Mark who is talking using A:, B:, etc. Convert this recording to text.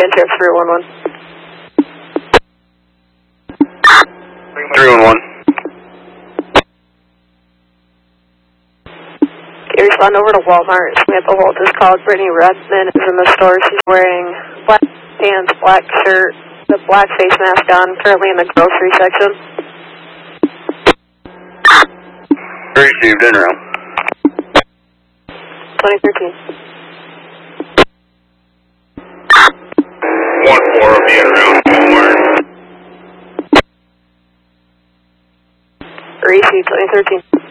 A: again, Sheriff 311.
B: 311.
A: Okay, respond over to Walmart. Samantha Holt is called. Brittany Redmond is in the store. She's wearing black pants, black shirt, the black face mask on, currently in the grocery section.
B: Received in room.
A: 2013.
B: 1-4 of the in-room, Walmart.
A: Received 2013.